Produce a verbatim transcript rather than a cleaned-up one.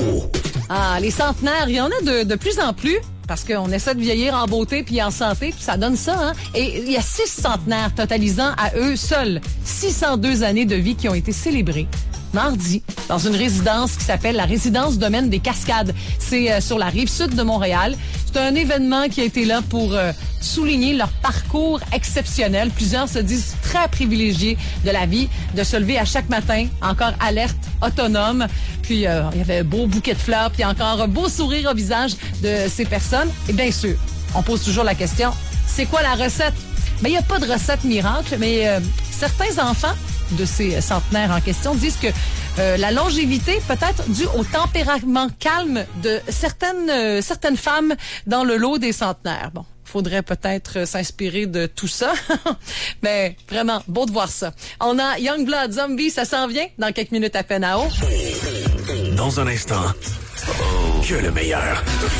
Ah, les centenaires, il y en a de, de plus en plus. Parce qu'on essaie de vieillir en beauté puis en santé, puis ça donne ça, hein. Et il y a six centenaires totalisant à eux seuls six cent deux années de vie qui ont été célébrées mardi dans une résidence qui s'appelle la résidence Domaine des Cascades. C'est euh, sur la rive sud de Montréal. C'est un événement qui a été là pour euh, souligner leur parcours exceptionnel. Plusieurs se disent très privilégiés de la vie, de se lever à chaque matin, encore alerte, autonome. Puis euh, il y avait un beau bouquet de fleurs, puis encore un beau sourire au visage de ces personnes. Et bien sûr, on pose toujours la question, c'est quoi la recette? Mais il n'y a pas de recette miracle, mais euh, certains enfants de ces centenaires en question disent que euh, la longévité peut être due au tempérament calme de certaines euh, certaines femmes dans le lot des centenaires. Bon, faudrait peut-être s'inspirer de tout ça. Mais vraiment, beau de voir ça. On a Youngblood Zombie, ça s'en vient dans quelques minutes à peine à haut. Dans un instant, que le meilleur.